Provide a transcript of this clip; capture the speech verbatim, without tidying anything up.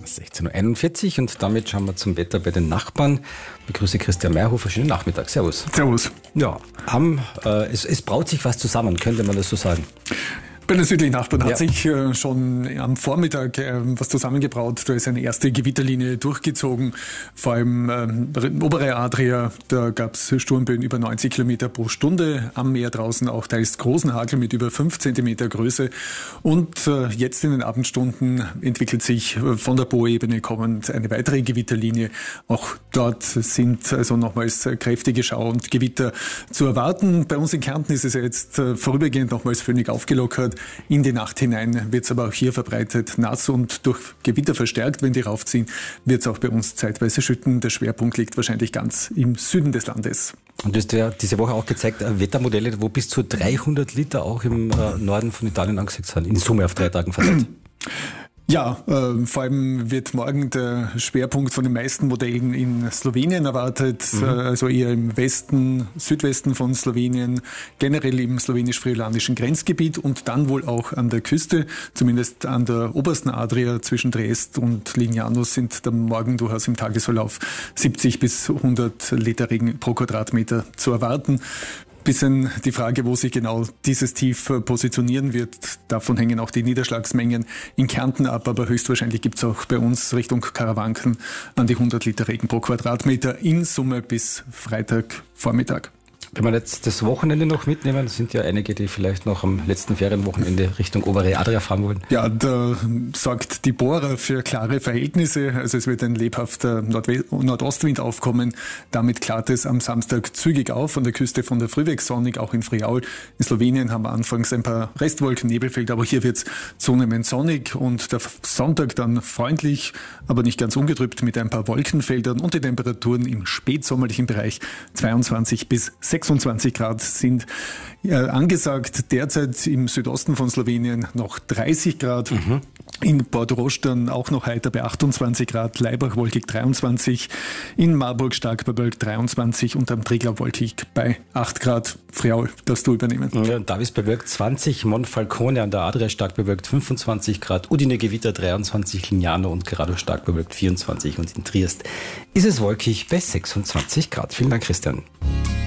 sechzehn Uhr einundvierzig und damit schauen wir zum Wetter bei den Nachbarn. Ich begrüße Christian Meyerhofer. Schönen Nachmittag. Servus. Servus. Ja, am, äh, es, es braut sich was zusammen, könnte man das so sagen? Bei den südlichen Nachbarn hat Ja. sich äh, schon am Vormittag äh, was zusammengebraut. Da ist eine erste Gewitterlinie durchgezogen. Vor allem ähm, obere Adria, da gab es Sturmböen über neunzig Kilometer pro Stunde. Am Meer draußen auch teils großen Hagel mit über fünf Zentimeter Größe. Und äh, jetzt in den Abendstunden entwickelt sich äh, von der Poebene kommend eine weitere Gewitterlinie. Auch dort sind also nochmals äh, kräftige Schau- und Gewitter zu erwarten. Bei uns in Kärnten ist es ja jetzt äh, vorübergehend nochmals völlig aufgelockert. In die Nacht hinein wird es aber auch hier verbreitet nass und durch Gewitter verstärkt. Wenn die raufziehen, wird es auch bei uns zeitweise schütten. Der Schwerpunkt liegt wahrscheinlich ganz im Süden des Landes. Und du hast ja diese Woche auch gezeigt, äh, Wettermodelle, wo bis zu dreihundert Liter auch im äh, Norden von Italien angesagt sind, in Summe auf drei Tagen verteilt. Ja, äh, vor allem wird morgen der Schwerpunkt von den meisten Modellen in Slowenien erwartet, mhm. äh, also eher im Westen, Südwesten von Slowenien, generell im slowenisch-friolanischen Grenzgebiet und dann wohl auch an der Küste, zumindest an der obersten Adria zwischen Triest und Lignano sind dann morgen durchaus im Tagesverlauf siebzig bis hundert Liter Regen pro Quadratmeter zu erwarten. Bisschen die Frage, wo sich genau dieses Tief positionieren wird. Davon hängen auch die Niederschlagsmengen in Kärnten ab, aber höchstwahrscheinlich gibt es auch bei uns Richtung Karawanken an die hundert Liter Regen pro Quadratmeter in Summe bis Freitagvormittag. Wenn wir jetzt das Wochenende noch mitnehmen, sind ja einige, die vielleicht noch am letzten Ferienwochenende Richtung obere Adria fahren wollen. Ja, da sorgt die Bohrer für klare Verhältnisse. Also es wird ein lebhafter Nordwe- Nordostwind aufkommen. Damit klart es am Samstag zügig auf. An der Küste von der Früh weg sonnig, auch in Friaul. In Slowenien haben wir anfangs ein paar Restwolken, Nebelfelder, aber hier wird es zunehmend sonnig und der Sonntag dann freundlich, aber nicht ganz ungetrübt mit ein paar Wolkenfeldern und die Temperaturen im spätsommerlichen Bereich zweiundzwanzig bis sechsundzwanzig Grad sind äh, angesagt. Derzeit im Südosten von Slowenien noch dreißig Grad. Mhm. In Bordrož dann auch noch heiter bei achtundzwanzig Grad. Laibach wolkig dreiundzwanzig. In Marburg stark bewölkt dreiundzwanzig und am Triglav wolkig bei acht Grad. Friaul, darfst du übernehmen. Ja, Davis bewölkt zwanzig, Monfalcone an der Adria stark bewölkt fünfundzwanzig Grad, Udine Gewitter dreiundzwanzig, Lignano und Grado stark bewölkt vierundzwanzig und in Triest ist es wolkig bei sechsundzwanzig Grad. Vielen Dank, Christian.